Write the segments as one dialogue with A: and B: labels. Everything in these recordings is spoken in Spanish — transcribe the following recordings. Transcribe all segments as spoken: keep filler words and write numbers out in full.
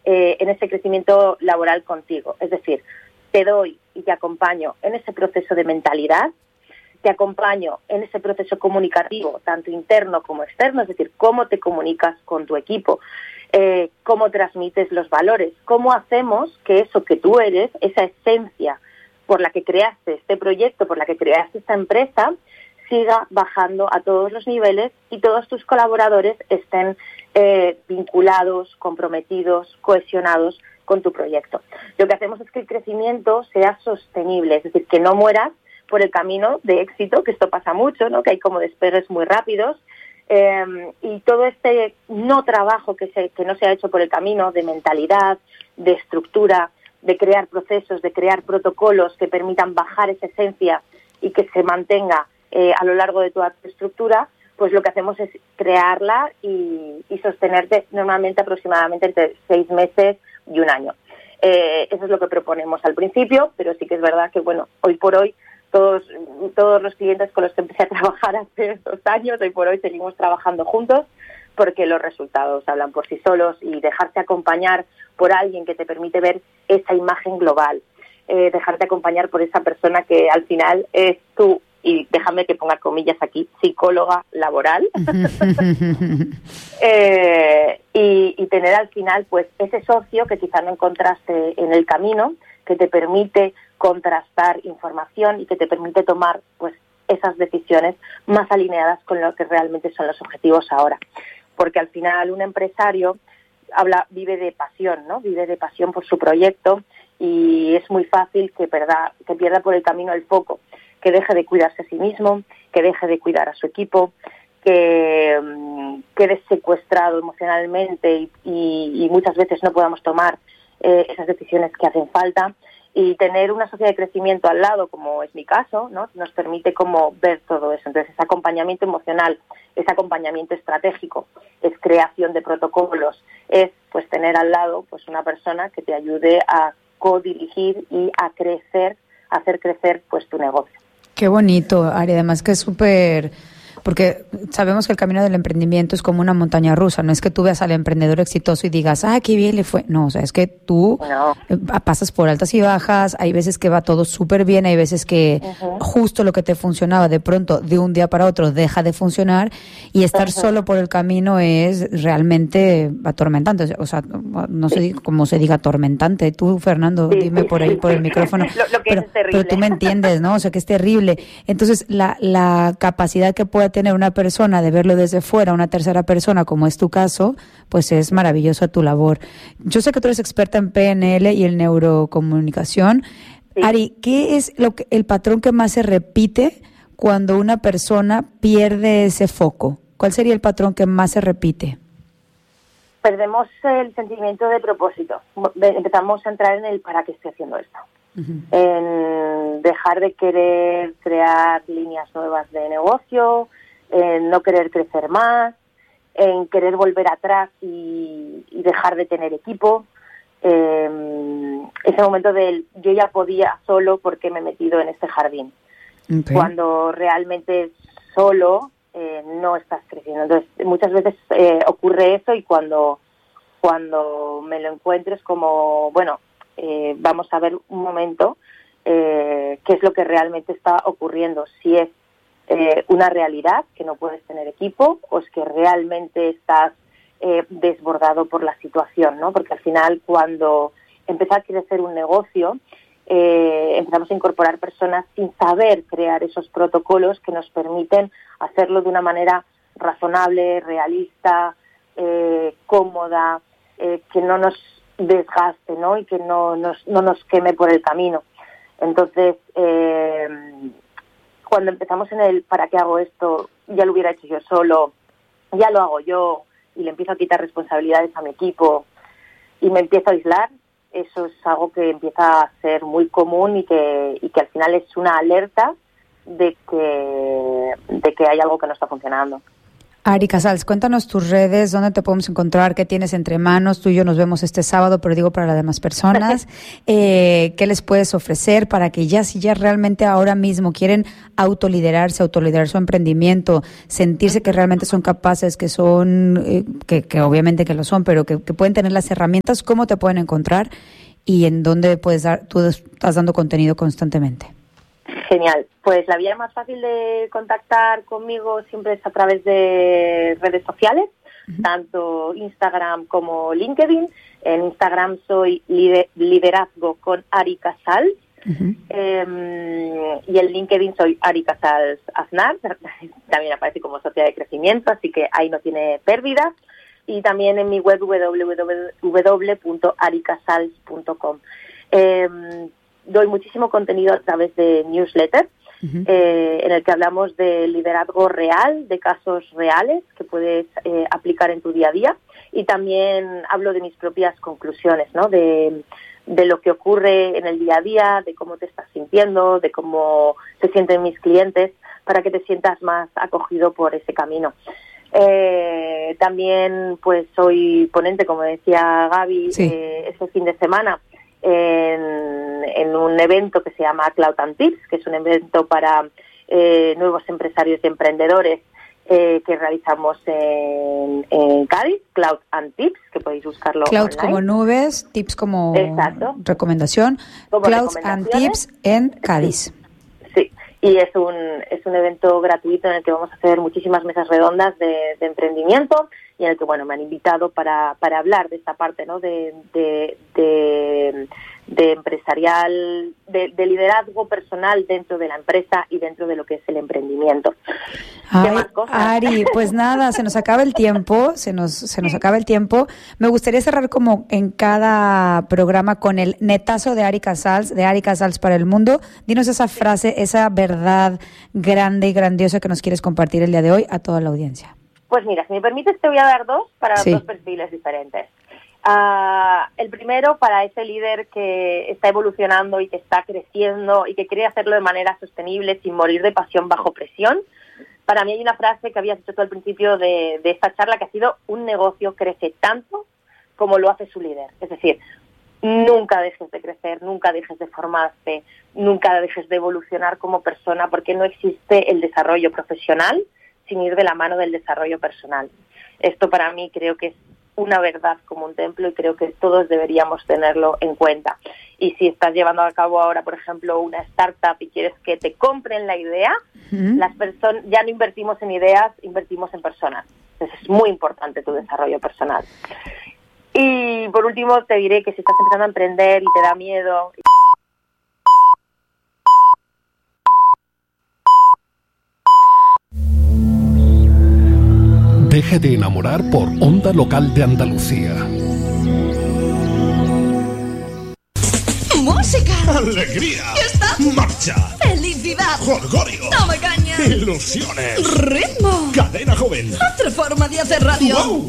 A: eh, en ese crecimiento laboral contigo. Es decir, te doy y te acompaño en ese proceso de mentalidad, te acompaño en ese proceso comunicativo, tanto interno como externo, es decir, cómo te comunicas con tu equipo, eh, cómo transmites los valores, cómo hacemos que eso que tú eres, esa esencia por la que creaste este proyecto, por la que creaste esta empresa, siga bajando a todos los niveles y todos tus colaboradores estén eh, vinculados, comprometidos, cohesionados con tu proyecto. Lo que hacemos es que el crecimiento sea sostenible, es decir, que no mueras por el camino de éxito, que esto pasa mucho, ¿no? Que hay como despegues muy rápidos, eh, y todo este no trabajo que, se, que no se ha hecho por el camino de mentalidad, de estructura, de crear procesos, de crear protocolos que permitan bajar esa esencia y que se mantenga eh, a lo largo de toda tu estructura, pues lo que hacemos es crearla y, y sostenerte normalmente aproximadamente entre seis meses y un año. Eh, eso es lo que proponemos al principio, pero sí que es verdad que, bueno, hoy por hoy Todos, todos los clientes con los que empecé a trabajar hace dos años, hoy por hoy seguimos trabajando juntos porque los resultados hablan por sí solos y dejarse acompañar por alguien que te permite ver esa imagen global, eh, dejarte acompañar por esa persona que al final es tú, y déjame que ponga comillas aquí, psicóloga laboral, eh, y, y tener al final pues ese socio que quizá no encontraste en el camino, que te permite contrastar información y que te permite tomar pues esas decisiones más alineadas con lo que realmente son los objetivos ahora. Porque al final un empresario habla, vive de pasión, ¿no? Vive de pasión por su proyecto y es muy fácil que pierda, que pierda por el camino el foco, que deje de cuidarse a sí mismo, que deje de cuidar a su equipo, que um, quede secuestrado emocionalmente y, y, y muchas veces no podamos tomar eh, esas decisiones que hacen falta. Y tener una sociedad de crecimiento al lado, como es mi caso, ¿no? Nos permite como ver todo eso. Entonces, ese acompañamiento emocional, ese acompañamiento estratégico, es creación de protocolos, es pues tener al lado pues una persona que te ayude a codirigir y a crecer, a hacer crecer pues tu negocio.
B: Qué bonito, Ari, además que es súper... Porque sabemos que el camino del emprendimiento es como una montaña rusa, no es que tú veas al emprendedor exitoso y digas, ah, qué bien le fue. No, o sea, es que tú no. pasas por altas y bajas, hay veces que va todo súper bien, hay veces que uh-huh. justo lo que te funcionaba de pronto, de un día para otro, deja de funcionar, y estar uh-huh. solo por el camino es realmente atormentante. O sea, no sé sí. cómo se diga atormentante. Tú, Fernando, sí, dime sí, por ahí, sí. por el micrófono.
A: lo, lo que
B: pero,
A: es terrible.
B: Pero tú me entiendes, ¿no? O sea, que es terrible. Entonces, la, la capacidad que puede tener una persona de verlo desde fuera, una tercera persona, como es tu caso, pues es maravillosa tu labor. Yo sé que tú eres experta en P N L y en neurocomunicación. Sí. Ari, ¿qué es lo que, el patrón que más se repite cuando una persona pierde ese foco? ¿Cuál sería el patrón que más se repite?
A: Perdemos el sentimiento de propósito. Empezamos a entrar en el ¿para qué estoy haciendo esto? Uh-huh. En dejar de querer crear líneas nuevas de negocio, en no querer crecer más, en querer volver atrás y, y dejar de tener equipo. Eh, ese momento del yo ya podía solo porque me he metido en este jardín. Okay. Cuando realmente solo eh, no estás creciendo. Entonces, muchas veces eh, ocurre eso y cuando, cuando me lo encuentro es como, bueno, eh, vamos a ver un momento eh, qué es lo que realmente está ocurriendo. Si es Eh, una realidad, que no puedes tener equipo, o es que realmente estás eh, desbordado por la situación, ¿no? Porque al final, cuando empieza a crecer un negocio, eh, empezamos a incorporar personas sin saber crear esos protocolos que nos permiten hacerlo de una manera razonable, realista, eh, cómoda, eh, que no nos desgaste, ¿no? Y que no nos, no nos queme por el camino. Entonces, eh, cuando empezamos en el ¿para qué hago esto? Ya lo hubiera hecho yo solo, ya lo hago yo, y le empiezo a quitar responsabilidades a mi equipo y me empiezo a aislar, eso es algo que empieza a ser muy común y que, y que al final es una alerta de que, de que hay algo que no está funcionando.
B: Ari Casals, cuéntanos tus redes, dónde te podemos encontrar, qué tienes entre manos. Tú y yo nos vemos este sábado, pero digo para las demás personas. eh, ¿Qué les puedes ofrecer para que ya, si ya realmente ahora mismo quieren autoliderarse, autoliderar su emprendimiento, sentirse que realmente son capaces, que son, eh, que, que obviamente que lo son, pero que, que pueden tener las herramientas, cómo te pueden encontrar y en dónde puedes dar, tú estás dando contenido constantemente?
A: Genial. Pues la vía más fácil de contactar conmigo siempre es a través de redes sociales, uh-huh. tanto Instagram como LinkedIn. En Instagram soy liderazgo con Ari Casals, uh-huh. eh, y en LinkedIn soy Ari Casals Aznar, también aparece como socia de crecimiento, así que ahí no tiene pérdida. Y también en mi web doble u doble u doble u punto ari casals punto com. Eh, doy muchísimo contenido a través de newsletters, uh-huh. eh, en el que hablamos de liderazgo real, de casos reales que puedes eh, aplicar en tu día a día, y también hablo de mis propias conclusiones, ¿no? De, de lo que ocurre en el día a día, de cómo te estás sintiendo, de cómo se sienten mis clientes, para que te sientas más acogido por ese camino. Eh, también pues soy ponente, como decía Gaby, sí. eh, este fin de semana En, en un evento que se llama Cloud and Tips, que es un evento para eh, nuevos empresarios y emprendedores eh, que realizamos en, en Cádiz, Cloud and Tips, que podéis buscarlo
B: Cloud
A: online.
B: Como nubes, tips como
A: Exacto.
B: recomendación.
A: Como
B: Cloud and Tips en Cádiz.
A: Sí, y es un es un evento gratuito en el que vamos a hacer muchísimas mesas redondas de, de emprendimiento, y en el que, bueno, me han invitado para, para hablar de esta parte, ¿no? De, de, de, de empresarial, de, de liderazgo personal dentro de la empresa y dentro de lo que es el emprendimiento.
B: Ay, ¿qué más cosas? Ari, pues nada, se nos acaba el tiempo, se nos, se nos acaba el tiempo. Me gustaría cerrar como en cada programa con el netazo de Ari Casals, de Ari Casals para el mundo. Dinos esa frase, esa verdad grande y grandiosa que nos quieres compartir el día de hoy a toda la audiencia.
A: Pues mira, si me permites te voy a dar dos para
B: sí.
A: dos perfiles diferentes. Uh, el primero para ese líder que está evolucionando y que está creciendo y que quiere hacerlo de manera sostenible sin morir de pasión bajo presión. Para mí hay una frase que habías dicho tú al principio de, de esta charla, que ha sido: un negocio crece tanto como lo hace su líder. Es decir, nunca dejes de crecer, nunca dejes de formarte, nunca dejes de evolucionar como persona, porque no existe el desarrollo profesional sin ir de la mano del desarrollo personal. Esto para mí creo que es una verdad como un templo, y creo que todos deberíamos tenerlo en cuenta. Y si estás llevando a cabo ahora, por ejemplo, una startup y quieres que te compren la idea, uh-huh. las personas ya no invertimos en ideas, invertimos en personas. Entonces es muy importante tu desarrollo personal. Y por último te diré que si estás empezando a emprender y te da miedo...
C: Déjate enamorar por Onda Local de Andalucía.
D: ¡Música!
C: ¡Alegría!
D: ¡Fiesta!
C: ¡Marcha!
D: ¡Felicidad!
C: ¡Jolgorio!
D: ¡Toma caña!
C: ¡Ilusiones!
D: ¡Ritmo!
C: ¡Cadena Joven!
D: ¡Otra forma de hacer radio!
C: ¡Wow!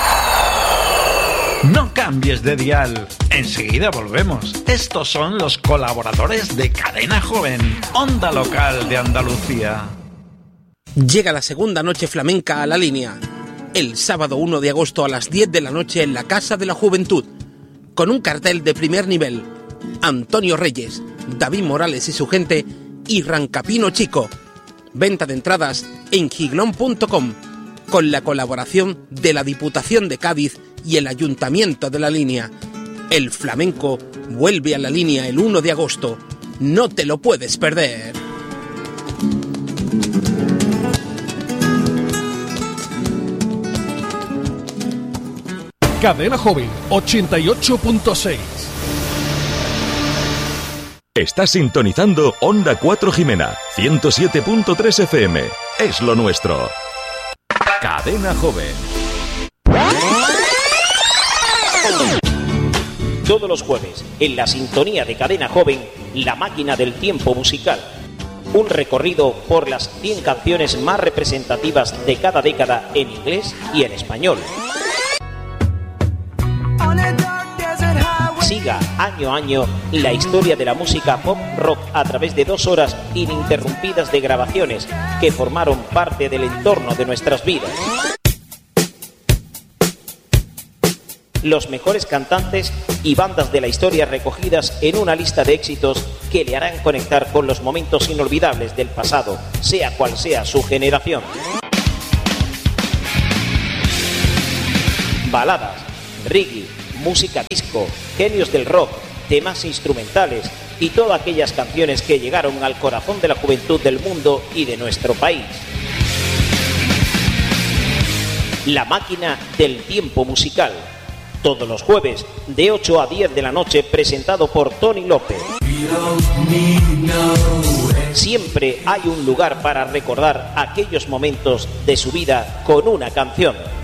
E: No cambies de dial. Enseguida volvemos. Estos son los colaboradores de Cadena Joven, Onda Local de Andalucía.
F: Llega la segunda noche flamenca a La Línea, el sábado uno de agosto a las diez de la noche en la Casa de la Juventud, con un cartel de primer nivel: Antonio Reyes, David Morales y su gente y Rancapino Chico. Venta de entradas en giglón punto com, con la colaboración de la Diputación de Cádiz y el Ayuntamiento de La Línea. El flamenco vuelve a La Línea el uno de agosto. No te lo puedes perder.
C: Cadena Joven ochenta y ocho punto seis.
G: Estás sintonizando Onda cuatro Jimena, ciento siete punto tres F M. Es lo nuestro. Cadena Joven.
H: Todos los jueves, en la sintonía de Cadena Joven, La Máquina del Tiempo Musical. Un recorrido por las cien canciones más representativas de cada década en inglés y en español. Siga año a año la historia de la música pop rock a través de dos horas ininterrumpidas de grabaciones que formaron parte del entorno de nuestras vidas. Los mejores cantantes y bandas de la historia recogidas en una lista de éxitos que le harán conectar con los momentos inolvidables del pasado, sea cual sea su generación. Baladas, reggae, música disco, genios del rock, temas instrumentales y todas aquellas canciones que llegaron al corazón de la juventud del mundo y de nuestro país. La máquina del tiempo musical. Todos los jueves, de ocho a diez de la noche, presentado por Tony López. Siempre hay un lugar para recordar aquellos momentos de su vida con una canción.